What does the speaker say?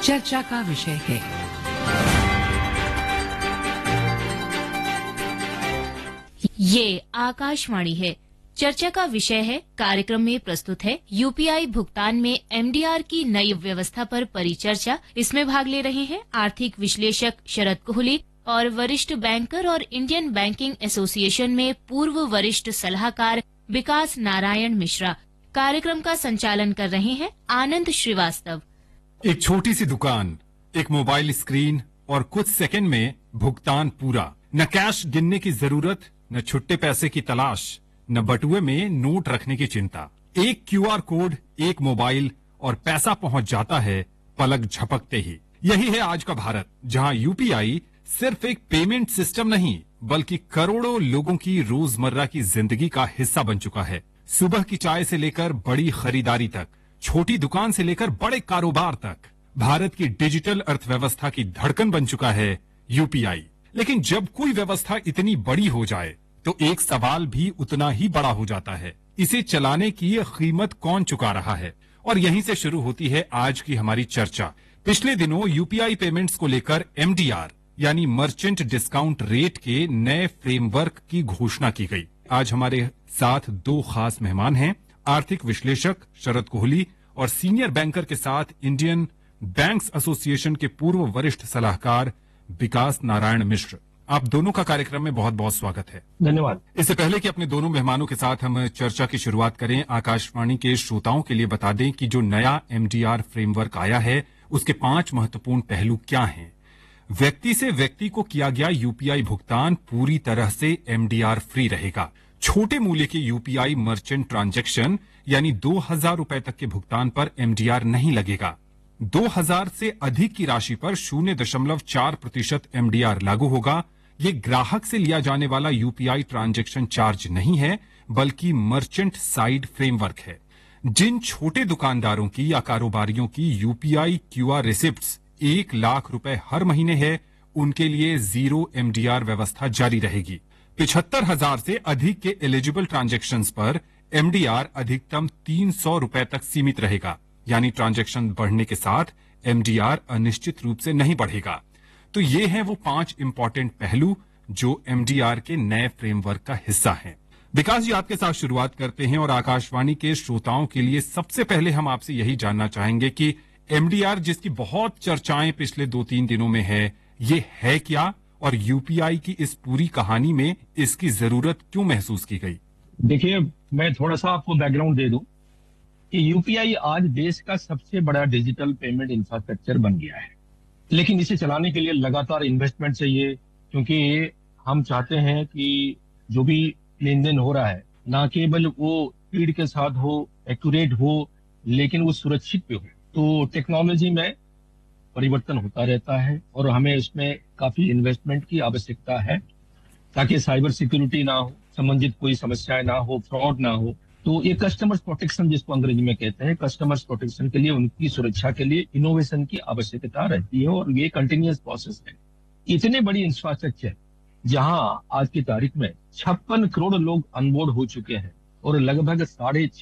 चर्चा का विषय है। ये आकाशवाणी है। चर्चा का विषय है। कार्यक्रम में प्रस्तुत है यूपीआई भुगतान में एमडीआर की नई व्यवस्था पर परिचर्चा। इसमें भाग ले रहे हैं आर्थिक विश्लेषक शरद कोहली और वरिष्ठ बैंकर और इंडियन बैंकिंग एसोसिएशन में पूर्व वरिष्ठ सलाहकार विकास नारायण मिश्रा। कार्यक्रम का संचालन कर रहे हैं आनंद श्रीवास्तव। एक छोटी सी दुकान, एक मोबाइल स्क्रीन और कुछ सेकंड में भुगतान पूरा। न कैश गिनने की जरूरत, न छुट्टे पैसे की तलाश, न बटुए में नोट रखने की चिंता। एक क्यूआर कोड, एक मोबाइल और पैसा पहुंच जाता है पलक झपकते ही। यही है आज का भारत, जहां यूपीआई सिर्फ एक पेमेंट सिस्टम नहीं बल्कि करोड़ों लोगों की रोजमर्रा की जिंदगी का हिस्सा बन चुका है। सुबह की चाय से लेकर बड़ी खरीदारी तक, छोटी दुकान से लेकर बड़े कारोबार तक, भारत की डिजिटल अर्थव्यवस्था की धड़कन बन चुका है यूपीआई। लेकिन जब कोई व्यवस्था इतनी बड़ी हो जाए तो एक सवाल भी उतना ही बड़ा हो जाता है, इसे चलाने की कीमत कौन चुका रहा है। और यहीं से शुरू होती है आज की हमारी चर्चा। पिछले दिनों यूपीआई पेमेंट्स को लेकर एमडीआर यानी मर्चेंट डिस्काउंट रेट के नए फ्रेमवर्क की घोषणा की गई। आज हमारे साथ दो खास मेहमान हैं, आर्थिक विश्लेषक शरद कोहली और सीनियर बैंकर के साथ इंडियन बैंक्स एसोसिएशन के पूर्व वरिष्ठ सलाहकार विकास नारायण मिश्र। आप दोनों का कार्यक्रम में बहुत बहुत स्वागत है। धन्यवाद। इससे पहले कि अपने दोनों मेहमानों के साथ हम चर्चा की शुरुआत करें, आकाशवाणी के श्रोताओं के लिए बता दें कि जो नया एमडीआर फ्रेमवर्क आया है उसके 5 महत्वपूर्ण पहलू क्या हैं। व्यक्ति से व्यक्ति को किया गया यूपीआई भुगतान पूरी तरह से एमडीआर फ्री रहेगा। छोटे मूल्य के यूपीआई मर्चेंट ट्रांजैक्शन यानी 2000 रुपए तक के भुगतान पर एमडीआर नहीं लगेगा। 2000 से अधिक की राशि पर 0.4% एमडीआर लागू होगा। ये ग्राहक से लिया जाने वाला यूपीआई ट्रांजैक्शन चार्ज नहीं है बल्कि मर्चेंट साइड फ्रेमवर्क है। जिन छोटे दुकानदारों की या कारोबारियों की यूपीआई क्यूआर रिसिप्ट्स 1 लाख रुपए हर महीने है, उनके लिए जीरो एमडीआर व्यवस्था जारी रहेगी। 75,000 से अधिक के एलिजिबल ट्रांजैक्शंस पर एमडीआर अधिकतम 300 रुपए तक सीमित रहेगा, यानी ट्रांजैक्शन बढ़ने के साथ एमडीआर अनिश्चित रूप से नहीं बढ़ेगा। तो ये हैं वो 5 इंपॉर्टेंट पहलू जो एमडीआर के नए फ्रेमवर्क का हिस्सा हैं। विकास जी, आपके साथ शुरुआत करते हैं और आकाशवाणी के श्रोताओं के लिए सबसे पहले हम आपसे यही जानना चाहेंगे कि एमडीआर जिसकी बहुत चर्चाएं पिछले 2-3 दिनों में ये है क्या, और यूपीआई की इस पूरी कहानी में इसकी जरूरत क्यों महसूस की गई? देखिए, मैं थोड़ा सा आपको बैकग्राउंड दे दूं कि यूपीआई आज देश का सबसे बड़ा डिजिटल पेमेंट इंफ्रास्ट्रक्चर बन गया है। लेकिन इसे चलाने के लिए लगातार इन्वेस्टमेंट चाहिए, क्योंकि हम चाहते हैं कि जो भी लेन देन हो रहा है ना केवल वो स्पीड के साथ हो, एक्यूरेट हो, लेकिन वो सुरक्षित भी हो। तो टेक्नोलॉजी में परिवर्तन होता रहता है और हमें इसमें काफी इन्वेस्टमेंट की आवश्यकता है ताकि साइबर सिक्योरिटी ना हो, संबंधित कोई समस्याएं ना हो, फ्रॉड ना हो। तो ये कस्टमर्स प्रोटेक्शन जिसको अंग्रेजी में कहते हैं, कस्टमर्स प्रोटेक्शन के लिए, उनकी सुरक्षा के लिए इनोवेशन की आवश्यकता रहती है और ये कंटिन्यूअस प्रोसेस है। इतने बड़ी इंफ्रास्ट्रक्चर जहां आज की तारीख में 56 करोड़ लोग ऑनबोर्ड हो चुके हैं और लगभग 6.5